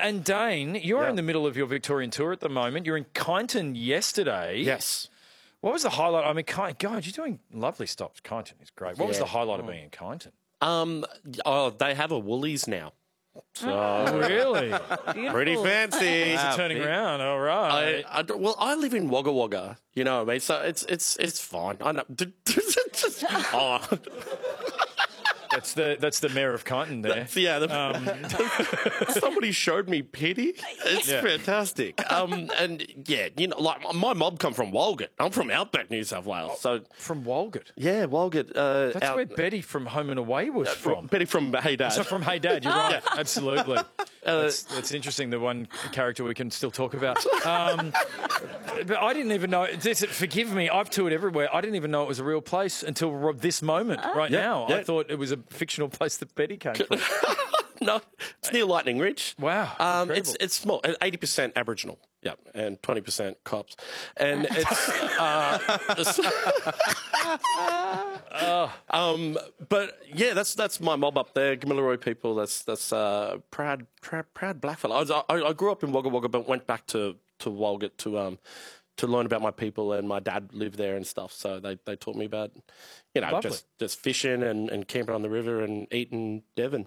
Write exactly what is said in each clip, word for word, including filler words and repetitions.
and Dane, you're Yeah. in the middle of your Victorian tour at the moment. You're in Kyneton yesterday. Yes. What was the highlight? I mean, Ky- God, you're doing lovely stuff. Kyneton is great. What was Yeah. the highlight of being in Kyneton? Um. Oh, they have a Woolies now. So Really? pretty fancy. It's turning around. All right. I, I don't- well, I live in Wagga Wagga, you know what I mean? So it's it's it's fine. I know. Just, oh, That's the that's the mayor of Kyneton there. yeah. The, somebody showed me pity. It's Yeah. fantastic. Um, and yeah, you know, like my mob come from Walgett. I'm from Outback, New South Wales. So From Walgett. yeah, Walgett. Uh, That's out, where Betty from Home and Away was from. Betty from Hey Dad. So from Hey Dad, you're right. Absolutely. Uh, That's, that's interesting. The one character we can still talk about. Um, but I didn't even know. This, forgive me. I've toured everywhere. I didn't even know it was a real place until this moment. Right Yeah, now, yeah. I thought it was a fictional place that Betty came from. No, it's near Lightning Ridge. Wow, Um, incredible. it's it's small, eighty percent Aboriginal, yeah, and twenty percent cops, and it's. Uh, it's- um, but yeah, that's that's my mob up there, Gamilaroi people. That's that's uh, proud, proud, proud blackfella. I, was, I I grew up in Wagga Wagga, but went back to to Walgett to um to learn about my people, and my dad lived there and stuff. So they, they taught me about, you know, Lovely. just just fishing and, and camping on the river and eating Devon.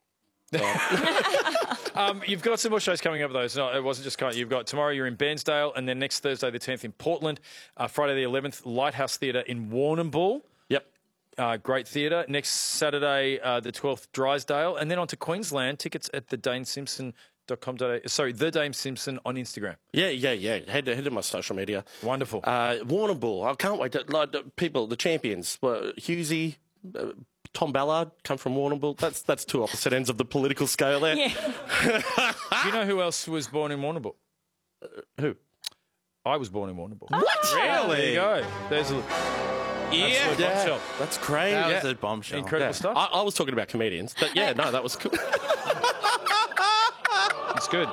Um, you've got some more shows coming up, though. It's not, it wasn't just kind of, you've got tomorrow you're in Bairnsdale, and then next Thursday the tenth in Portland, uh, Friday the eleventh, Lighthouse Theatre in Warrnambool. Yep. Uh, great theatre. Next Saturday, uh, the twelfth, Drysdale, and then on to Queensland. Tickets at the Dane Simpson dot com dot a u. Sorry, the Dane Simpson on Instagram. Yeah, yeah, yeah. Head to, head to my social media. Wonderful. Uh, Warrnambool. I can't wait. To, like, the people, the champions, uh, Husey, uh, Tom Ballard come from Warrnambool. That's that's two opposite ends of the political scale there. Yeah. Do you know who else was born in Warrnambool? Who? I was born in Warrnambool. What? There you go. There's a Yeah. absolute Yeah, bombshell. that's crazy. That Yeah. was a bombshell. Incredible Yeah. stuff. I, I was talking about comedians, but yeah, no, that was cool. It's good.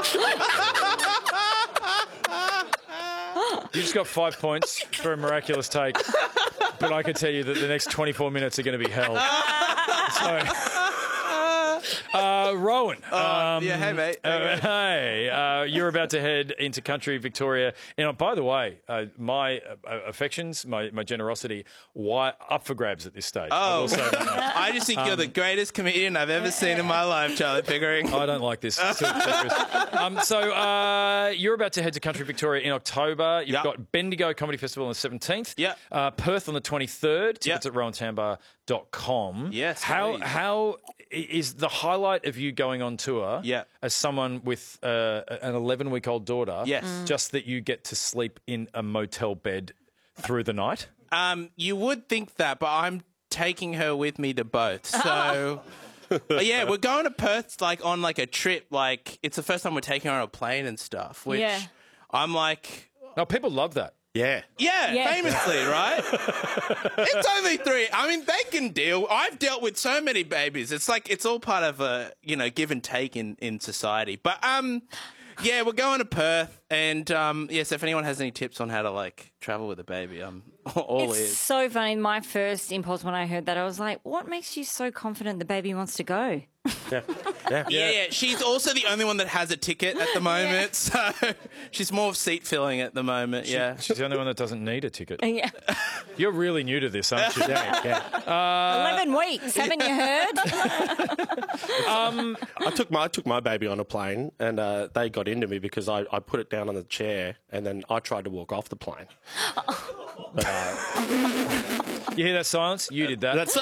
You just got five points for a miraculous take, but I can tell you that the next twenty-four minutes are going to be hell. So, uh, Rowan. um, yeah, hey, mate. uh, hey, uh, you're about to head into country Victoria. And by the way, uh, my uh, affections, my, my generosity, why up for grabs at this stage. I Oh, will say that. I just think you're the greatest comedian I've ever seen in my life, Charlie Pickering. I don't like this. It's too treacherous. um, so uh, you're about to head to Country Victoria in October. You've Yep. got Bendigo Comedy Festival on the seventeenth. Yep. Uh, Perth on the twenty-third. Tickets Yep. at rowan tambar dot com. Yes, How please. how i- is the highlight of you going on tour? Yeah. As someone with uh, an eleven week old daughter. Yes. Mm. Just that you get to sleep in a motel bed through the night. Um, you would think that, but I'm taking her with me to both. So, but yeah, we're going to Perth like on like a trip. Like it's the first time we're taking her on a plane and stuff. Which Yeah. I'm like, No, people love that. Yeah. yeah, Yeah. famously, right? It's only three. I mean, they can deal. I've dealt with so many babies. It's like it's all part of a you know give and take in in society. But um. Yeah, we're going to Perth, and um, yes, if anyone has any tips on how to like travel with a baby, I'm all It's ears. so funny. My first impulse when I heard that, I was like, what makes you so confident the baby wants to go? Yeah. Yeah. Yeah, yeah, she's also the only one that has a ticket at the moment, so she's more of seat filling at the moment. Yeah, She's the only one that doesn't need a ticket. Yeah. You're really new to this, aren't you? Yeah, yeah. eleven weeks, haven't you heard? I took my I took my baby on a plane, and uh, they got into me because I, I put it down on the chair, and then I tried to walk off the plane. You hear that silence? You did that. That's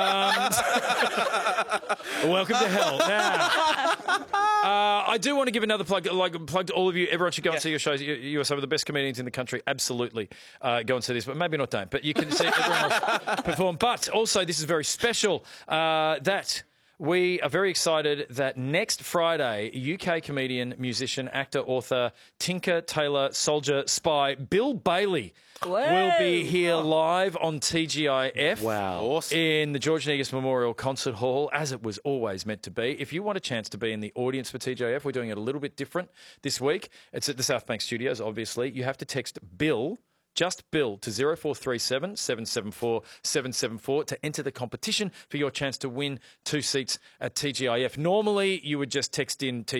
Welcome to hell. Now, uh, I do want to give another plug, like plug to all of you. Everyone should go and see your shows. You, you are some of the best comedians in the country. Absolutely, uh, go and see this, but maybe not. Don't. But you can see everyone else perform. But also, this is very special. Uh, that. We are very excited that next Friday, U K comedian, musician, actor, author, tinker, tailor, soldier, spy, Bill Bailey will be here live on T G I F. Wow. awesome. In the George Negus Memorial Concert Hall, as it was always meant to be. If you want a chance to be in the audience for T G I F, we're doing it a little bit different this week. It's at the South Bank Studios, obviously. You have to text Bill, just Bill, to zero four three seven, seven seven four, seven seven four to enter the competition for your chance to win two seats at T G I F. Normally, you would just text in T